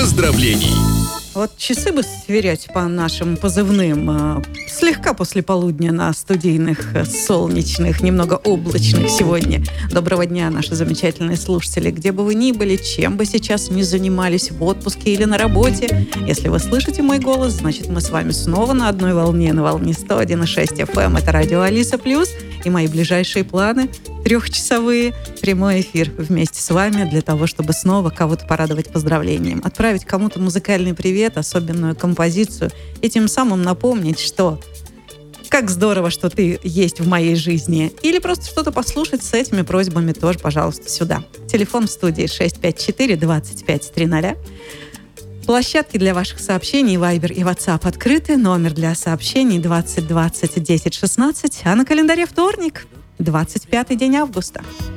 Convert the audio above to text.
поздравлений. Вот часы бы сверять по нашим позывным. Слегка после полудня на студийных, солнечных, немного облачных сегодня. Доброго дня, наши замечательные слушатели. Где бы вы ни были, чем бы сейчас ни занимались, в отпуске или на работе. Если вы слышите мой голос, значит, мы с вами снова на одной волне, на волне 101,6 FM. Это радио Алиса Плюс. И мои ближайшие планы – 3-часовые, прямой эфир вместе с вами для того, чтобы снова кого-то порадовать поздравлением. Отправить кому-то музыкальный привет, особенную композицию, и тем самым напомнить, что как здорово, что ты есть в моей жизни. Или просто что-то послушать с этими просьбами тоже, пожалуйста, сюда. Телефон в студии 654-25-00. Площадки для ваших сообщений Viber и WhatsApp открыты. Номер для сообщений 20 20 10 16. А на календаре вторник, 25-й день августа.